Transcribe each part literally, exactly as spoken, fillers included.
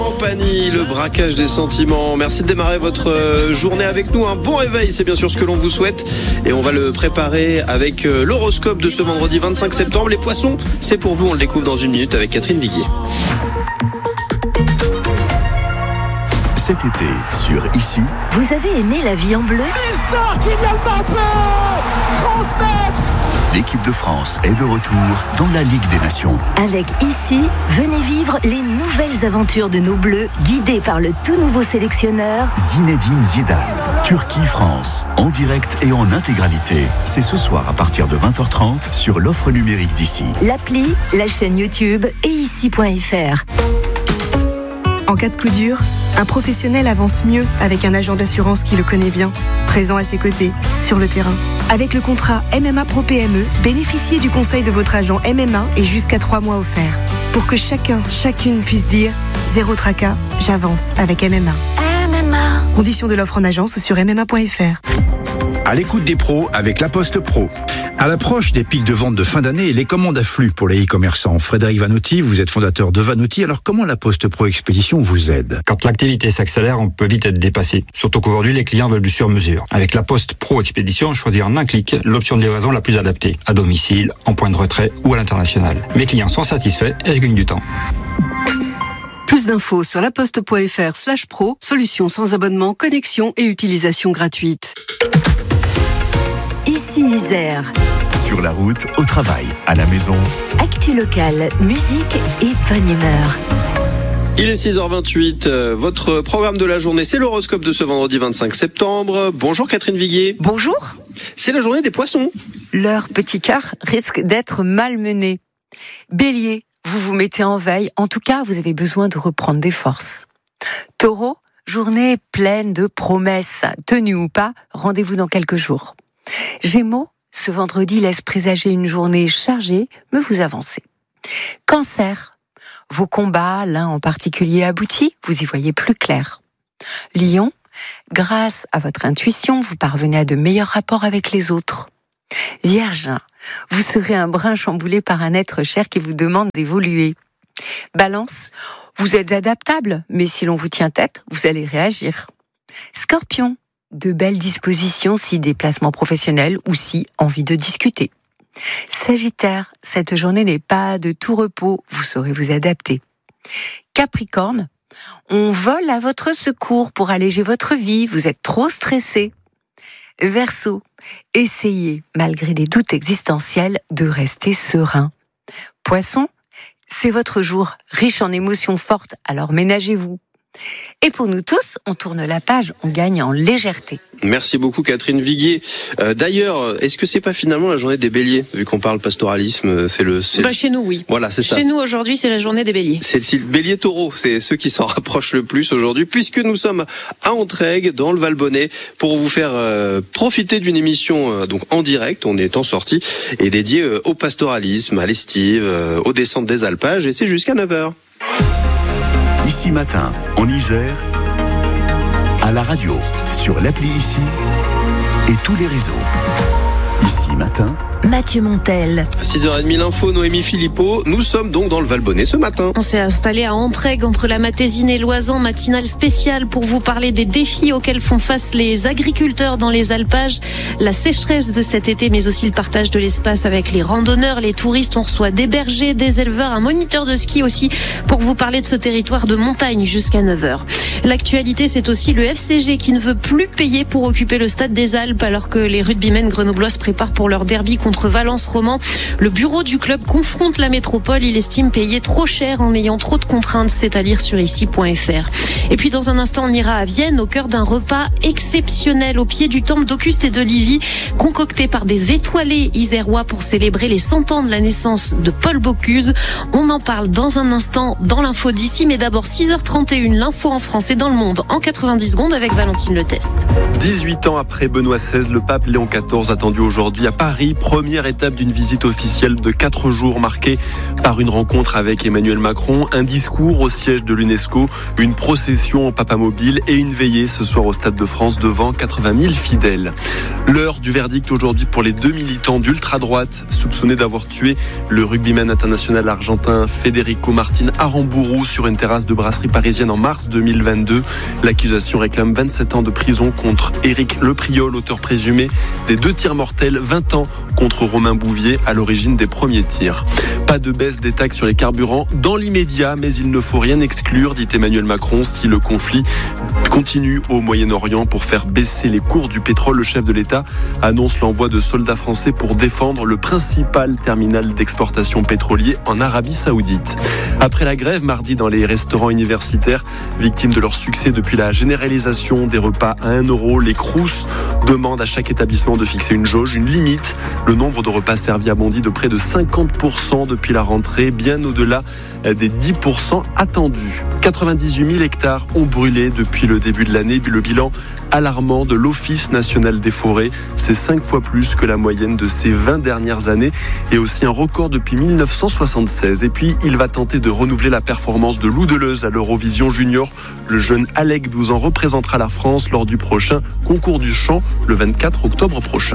Compagnie, le braquage des sentiments. Merci de démarrer votre journée avec nous. Un bon réveil, c'est bien sûr ce que l'on vous souhaite. Et on va le préparer avec l'horoscope de ce vendredi vingt-cinq septembre. Les poissons, c'est pour vous. On le découvre dans une minute avec Catherine Viguier. Cet été, sur Ici. Vous avez aimé la vie en bleu ? Mister Kylian Mbappé, trente mètres. L'équipe de France est de retour dans la Ligue des Nations. Avec Ici, venez vivre les nouvelles aventures de nos Bleus, guidés par le tout nouveau sélectionneur Zinedine Zidane. Turquie-France, en direct et en intégralité. C'est ce soir à partir de vingt heures trente sur l'offre numérique d'Ici. L'appli, la chaîne YouTube et ici point f r. En cas de coup dur, un professionnel avance mieux avec un agent d'assurance qui le connaît bien, présent à ses côtés, sur le terrain. Avec le contrat M M A Pro P M E, bénéficiez du conseil de votre agent M M A et jusqu'à trois mois offerts. Pour que chacun, chacune puisse dire « Zéro tracas, j'avance avec M M A ». M M A. Conditions de l'offre en agence sur m m a point f r. À l'écoute des pros avec La Poste Pro. À l'approche des pics de vente de fin d'année, les commandes affluent pour les e-commerçants. Frédéric Vanotti, vous êtes fondateur de Vanotti. Alors comment La Poste Pro Expédition vous aide ? Quand l'activité s'accélère, on peut vite être dépassé. Surtout qu'aujourd'hui, les clients veulent du sur-mesure. Avec La Poste Pro Expédition, choisir en un clic l'option de livraison la plus adaptée. À domicile, en point de retrait ou à l'international. Mes clients sont satisfaits et je gagne du temps. Plus d'infos sur laposte point f r slash pro, solution sans abonnement, connexion et utilisation gratuite. Ici Isère. Sur la route, au travail, à la maison. Actu locale, musique et bonne humeur. Il est six heures vingt-huit, euh, votre programme de la journée, c'est l'horoscope de ce vendredi vingt-cinq septembre. Bonjour Catherine Viguier. Bonjour. C'est la journée des poissons. Leur petit cœur risque d'être malmené. Bélier, vous vous mettez en veille, en tout cas vous avez besoin de reprendre des forces. Taureau, journée pleine de promesses, tenues ou pas, rendez-vous dans quelques jours. Gémeaux, ce vendredi laisse présager une journée chargée, mais vous avancez. Cancer, vos combats, l'un en particulier aboutis, vous y voyez plus clair. Lion, grâce à votre intuition, vous parvenez à de meilleurs rapports avec les autres. Vierge, vous serez un brin chamboulé par un être cher qui vous demande d'évoluer. Balance, vous êtes adaptable, mais si l'on vous tient tête, vous allez réagir. Scorpion, de belles dispositions si déplacement professionnel ou si envie de discuter. Sagittaire, cette journée n'est pas de tout repos, vous saurez vous adapter. Capricorne, on vole à votre secours pour alléger votre vie, vous êtes trop stressé. Verseau, essayez, malgré des doutes existentiels, de rester serein. Poisson, c'est votre jour, riche en émotions fortes, alors ménagez-vous. Et pour nous tous, on tourne la page, on gagne en légèreté. Merci beaucoup Catherine Viguier. Euh, d'ailleurs, est-ce que c'est pas finalement la journée des béliers, vu qu'on parle pastoralisme, c'est le... C'est... Bah chez nous, oui. Voilà, c'est ça. Chez nous, aujourd'hui, c'est la journée des béliers. C'est le bélier-taureau, c'est ceux qui s'en rapprochent le plus aujourd'hui, puisque nous sommes à Entraigues, dans le Valbonnais, pour vous faire euh, profiter d'une émission euh, donc en direct, on est en sortie, et dédiée euh, au pastoralisme, à l'estive, euh, aux descentes des alpages, et c'est jusqu'à neuf heures. Ici matin, en Isère, à la radio, sur l'appli Ici et tous les réseaux. Ici matin, Mathieu Montel. À six heures trente, l'info, Noémie Philippot. Nous sommes donc dans le Valbonnais ce matin. On s'est installé à Entraigues, entre la Matésine et Loisan, matinale spéciale pour vous parler des défis auxquels font face les agriculteurs dans les alpages. La sécheresse de cet été, mais aussi le partage de l'espace avec les randonneurs, les touristes. On reçoit des bergers, des éleveurs, un moniteur de ski aussi pour vous parler de ce territoire de montagne jusqu'à neuf heures. L'actualité, c'est aussi le F C G qui ne veut plus payer pour occuper le stade des Alpes alors que les rugbymen grenoblois se préparent pour leur derby contre contre Valence Roman. Le bureau du club confronte la métropole. Il estime payer trop cher en ayant trop de contraintes. C'est à lire sur ici point f r. Et puis dans un instant, on ira à Vienne au cœur d'un repas exceptionnel au pied du temple d'Auguste et de Livy, concocté par des étoilés isérois pour célébrer les cent ans de la naissance de Paul Bocuse. On en parle dans un instant dans l'info d'ici, mais d'abord six heures trente et une, l'info en français dans le monde en quatre-vingt-dix secondes avec Valentine Letès. dix-huit ans après Benoît seize, le pape Léon quatorze attendu aujourd'hui à Paris, premier Première étape d'une visite officielle de quatre jours marquée par une rencontre avec Emmanuel Macron, un discours au siège de l'UNESCO, une procession en papamobile et une veillée ce soir au Stade de France devant quatre-vingt mille fidèles. L'heure du verdict aujourd'hui pour les deux militants d'ultra-droite soupçonnés d'avoir tué le rugbyman international argentin Federico Martin Aramburu sur une terrasse de brasserie parisienne en mars deux mille vingt-deux. L'accusation réclame vingt-sept ans de prison contre Éric Lepriol, auteur présumé des deux tirs mortels, vingt ans contre Romain Bouvier à l'origine des premiers tirs. Pas de baisse des taxes sur les carburants dans l'immédiat, mais il ne faut rien exclure, dit Emmanuel Macron, si le conflit continue au Moyen-Orient pour faire baisser les cours du pétrole. Le chef de l'État annonce l'envoi de soldats français pour défendre le principal terminal d'exportation pétrolier en Arabie Saoudite. Après la grève mardi dans les restaurants universitaires, victimes de leur succès depuis la généralisation des repas à un euro, les Crous demandent à chaque établissement de fixer une jauge, une limite. Le nombre de repas servis a bondi de près de cinquante pour cent depuis la rentrée, bien au-delà des dix pour cent attendus. quatre-vingt-dix-huit mille hectares ont brûlé depuis le début de l'année. Le bilan alarmant de l'Office national des forêts, c'est cinq fois plus que la moyenne de ces vingt dernières années et aussi un record depuis mille neuf cent soixante-seize. Et puis, il va tenter de renouveler la performance de Lou Deleuze à l'Eurovision Junior. Le jeune Alec, douze ans, représentera la France lors du prochain concours du chant le vingt-quatre octobre prochain.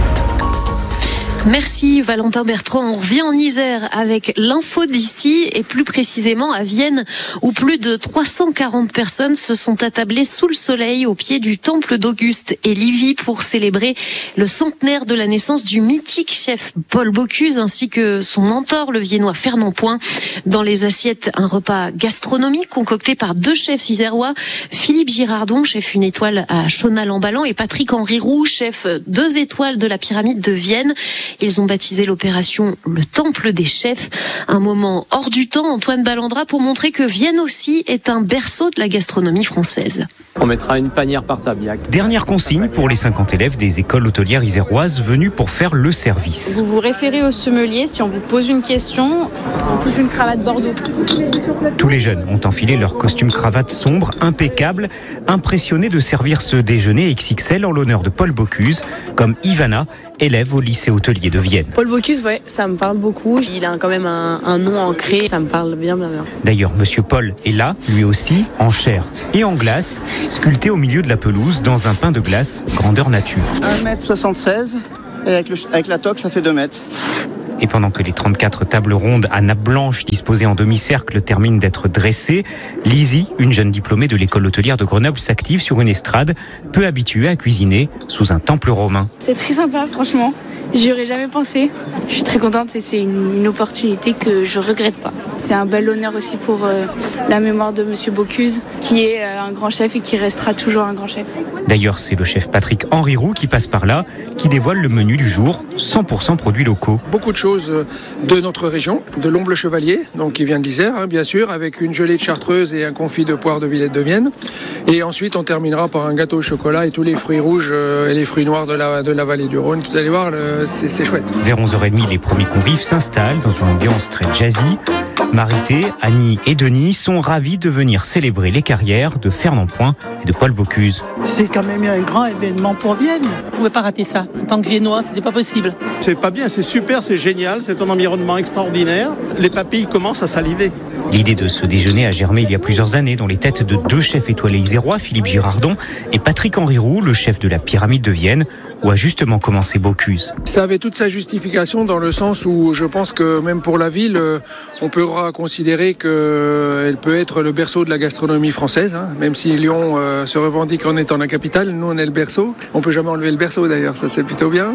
Merci Valentin Bertrand. On revient en Isère avec l'info d'ici et plus précisément à Vienne où plus de trois cent quarante personnes se sont attablées sous le soleil au pied du temple d'Auguste et Livy pour célébrer le centenaire de la naissance du mythique chef Paul Bocuse ainsi que son mentor, le viennois Fernand Point. Dans les assiettes, un repas gastronomique concocté par deux chefs isérois, Philippe Girardon, chef une étoile à Chauny-Lambalan et Patrick Henri Roux, chef deux étoiles de la pyramide de Vienne. Ils ont baptisé l'opération le Temple des chefs. Un moment hors du temps, Antoine Ballandra, pour montrer que Vienne aussi est un berceau de la gastronomie française. On mettra une panière par table. Dernière consigne pour les cinquante élèves des écoles hôtelières iséroises venus pour faire le service. Vous vous référez au sommelier si on vous pose une question, en plus une cravate Bordeaux. Tous les jeunes ont enfilé leur costume cravate sombre, impeccable, impressionnés de servir ce déjeuner X X L en l'honneur de Paul Bocuse, comme Ivana, élève au lycée hôtelier de Vienne. Paul Bocuse, ouais, ça me parle beaucoup. Il a quand même un, un nom ancré, ça me parle bien, bien, bien. D'ailleurs, Monsieur Paul est là, lui aussi, en chair et en glace, sculpté au milieu de la pelouse dans un pain de glace grandeur nature. un mètre soixante-seize et avec, le, avec la toque, ça fait deux mètres. Et pendant que les trente-quatre tables rondes à nappe blanche disposées en demi-cercle terminent d'être dressées, Lizzie, une jeune diplômée de l'école hôtelière de Grenoble, s'active sur une estrade, peu habituée à cuisiner sous un temple romain. C'est très sympa, franchement. J'y aurais jamais pensé. Je suis très contente et c'est une, une opportunité que je regrette pas. C'est un bel honneur aussi pour euh, la mémoire de Monsieur Bocuse, qui est euh, un grand chef et qui restera toujours un grand chef. D'ailleurs, c'est le chef Patrick Henri Roux qui passe par là, qui dévoile le menu du jour, cent pour cent produits locaux. Beaucoup de choses de notre région, de l'omble chevalier, donc qui vient de l'Isère, hein, bien sûr, avec une gelée de chartreuse et un confit de poire de Villette de Vienne. Et ensuite, on terminera par un gâteau au chocolat et tous les fruits rouges euh, et les fruits noirs de la, de la vallée du Rhône. Vous allez voir, le, c'est, c'est chouette. Vers onze heures trente, les premiers convives s'installent dans une ambiance très jazzy. Marité, Annie et Denis sont ravis de venir célébrer les carrières de Fernand Point et de Paul Bocuse. C'est quand même un grand événement pour Vienne. On ne pouvait pas rater ça. En tant que Viennois, c'était pas possible. C'est pas bien, c'est super, c'est génial, c'est un environnement extraordinaire. Les papilles commencent à saliver. L'idée de ce déjeuner a germé il y a plusieurs années dans les têtes de deux chefs étoilés isérois, Philippe Girardon et Patrick Henri Roux, le chef de la pyramide de Vienne, où a justement commencé Bocuse. Ça avait toute sa justification dans le sens où je pense que même pour la ville, on pourra considérer qu'elle peut être le berceau de la gastronomie française, hein. Même si Lyon euh, se revendique en étant la capitale, nous on est le berceau. On peut jamais enlever le berceau d'ailleurs, ça c'est plutôt bien.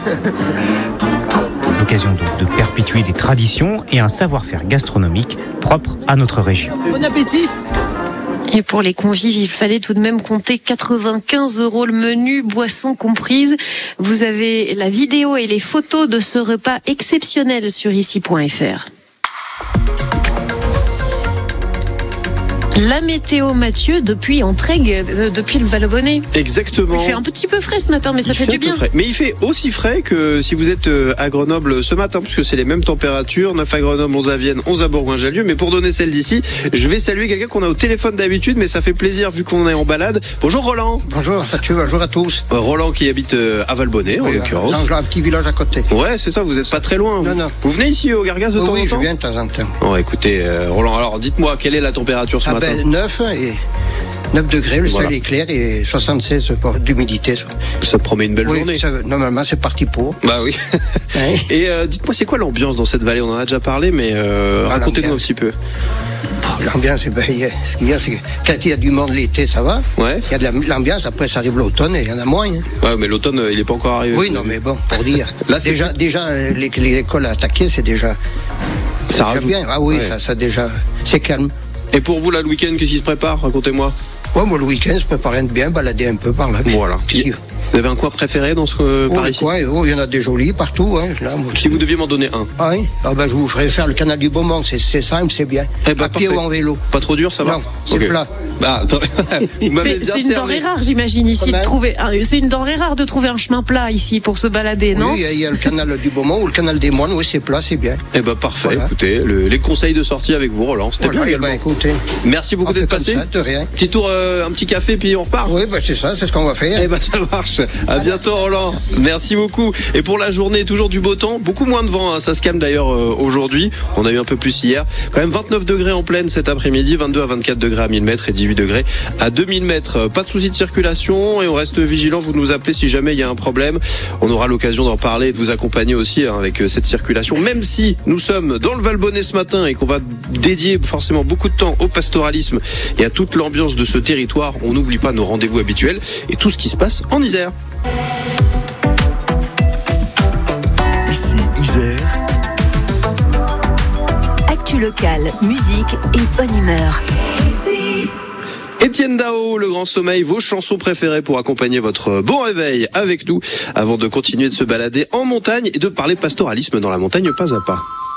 L'occasion donc de perpétuer des traditions et un savoir-faire gastronomique propre à notre région. Bon appétit! Et pour les convives, il fallait tout de même compter quatre-vingt-quinze euros le menu, boissons comprises. Vous avez la vidéo et les photos de ce repas exceptionnel sur ici point f r. La météo, Mathieu, depuis Entraigues, euh, depuis le Valbonnet. Exactement. Il fait un petit peu frais ce matin, mais ça il fait, fait du bien. Frais. Mais il fait aussi frais que si vous êtes à Grenoble ce matin, puisque c'est les mêmes températures, neuf à Grenoble, onze à Vienne, onze à Bourgoin-Jallieu. Mais pour donner celle d'ici, je vais saluer quelqu'un qu'on a au téléphone d'habitude, mais ça fait plaisir vu qu'on est en balade. Bonjour Roland. Bonjour Mathieu, bonjour à tous. Roland qui habite à Valbonnet, oui, en l'occurrence. Dans un petit village à côté. Ouais, c'est ça, vous n'êtes pas très loin. Non, vous. non. Vous venez ici au Gargaz de oui, temps oui, en temps? Oui, je viens de temps en temps. Bon, écoutez, euh, Roland, alors dites-moi, quelle est la température ce ah matin? ben, neuf et neuf degrés, le voilà. Ciel est clair et soixante-seize d'humidité. Ça promet une belle oui, journée. Ça, normalement, c'est parti pour. Bah oui. Ouais. Et euh, dites-moi, c'est quoi l'ambiance dans cette vallée? On en a déjà parlé, mais euh, ah, racontez-nous un petit peu. L'ambiance, ben, ce qu'il y a, c'est que quand il y a du monde l'été, ça va. Ouais. Il y a de l'ambiance, après ça arrive l'automne et il y en a moins. Hein. Ouais, mais l'automne, il n'est pas encore arrivé. Oui, non, mais bon, pour dire. Là, c'est déjà, déjà l'école à attaquer, c'est déjà. Ça déjà bien. Ah oui, ouais. ça, ça déjà. C'est calme. Et pour vous, là, le week-end, qu'est-ce qui se prépare? Racontez-moi. Ouais, moi, le week-end, se préparer bien, balader un peu par là. Voilà. Vous avez un coin préféré dans ce euh, oh, par ici? Ouais, oh, il y en a des jolis partout. Hein, là, moi, si vous deviez m'en donner un. Ah oui, ah, ben, je vous ferai faire le canal du Beaumont, c'est, c'est simple, c'est bien. Eh ben, à pied parfait. ou en vélo. Pas trop dur, ça va? Non, c'est okay. Plat. Bah, c'est, c'est une denrée rare, j'imagine, ici, de trouver. C'est une denrée rare de trouver un chemin plat ici pour se balader, non? Oui, il y, y a le canal du Beaumont ou le canal des Moines, oui, c'est plat, c'est bien. Eh ben, parfait. Voilà. Écoutez, le, les conseils de sortie avec vous, Roland, c'était voilà, bien. Eh ben, écoutez. Merci beaucoup d'être passé. Ça, de rien. Petit tour, euh, un petit café, puis on repart. Oui, bah, c'est ça, c'est ce qu'on va faire. Eh ben, ça marche. À bientôt, Roland. Merci beaucoup. Et pour la journée, toujours du beau temps, beaucoup moins de vent, hein. Ça se calme d'ailleurs euh, aujourd'hui. On a eu un peu plus hier. Quand même vingt-neuf degrés en pleine cet après-midi, vingt-deux à vingt-quatre degrés à mille mètres et dix-huit degrés à deux mille mètres. Pas de soucis de circulation et on reste vigilant. Vous nous appelez si jamais il y a un problème. On aura l'occasion d'en parler et de vous accompagner aussi hein, avec cette circulation. Même si nous sommes dans le Valbonnet ce matin et qu'on va dédier forcément beaucoup de temps au pastoralisme et à toute l'ambiance de ce territoire, on n'oublie pas nos rendez-vous habituels et tout ce qui se passe en Isère. Ici, Isère. Actu locale, musique et bonne humeur. Étienne Dao, le grand sommeil, vos chansons préférées pour accompagner votre bon réveil avec nous avant de continuer de se balader en montagne et de parler pastoralisme dans la montagne pas à pas.